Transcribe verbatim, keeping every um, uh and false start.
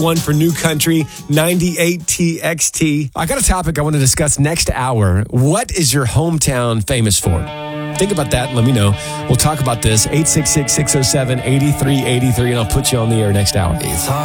One for New Country, ninety-eight T X T. I got a topic I want to discuss next hour. What is your hometown famous for? Think about that and let me know. We'll talk about this. eight six six, six oh seven, eight three eight three, and I'll put you on the air next hour.